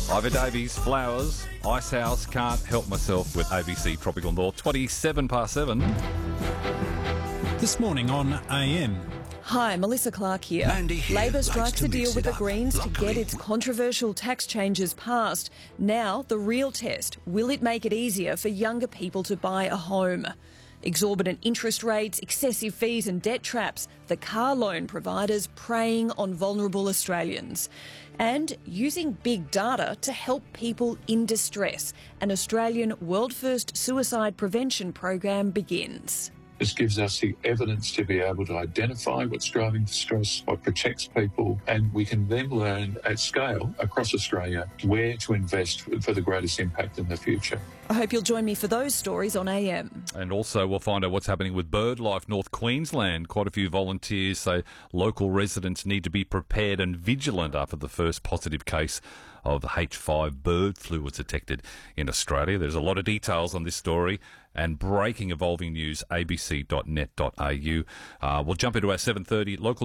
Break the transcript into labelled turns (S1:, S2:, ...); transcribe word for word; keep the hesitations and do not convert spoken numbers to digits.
S1: Ivor Davies, Flowers, Icehouse, Can't Help Myself with A B C Tropical North. twenty-seven past seven.
S2: This morning on A M.
S3: Hi, Melissa Clark here.
S4: Mandy here
S3: Labor
S4: likes
S3: strikes
S4: to
S3: a deal
S4: mix
S3: with
S4: it
S3: the
S4: up.
S3: Greens to
S4: Luckily-
S3: get its controversial tax changes passed. Now, the real test. Will it make it easier for younger people to buy a home? Exorbitant interest rates, excessive fees and debt traps, the car loan providers preying on vulnerable Australians. And using big data to help people in distress. An Australian world-first suicide prevention program begins.
S5: This gives us the evidence to be able to identify what's driving distress, what protects people, and we can then learn at scale across Australia where to invest for the greatest impact in the future.
S3: I hope you'll join me for those stories on A M.
S1: And also we'll find out what's happening with BirdLife North Queensland. Quite a few volunteers say local residents need to be prepared and vigilant after the first positive case of H five bird flu was detected in Australia. There's a lot of details on this story and breaking evolving news, a b c dot net dot a u. Uh, we'll jump into our seven thirty local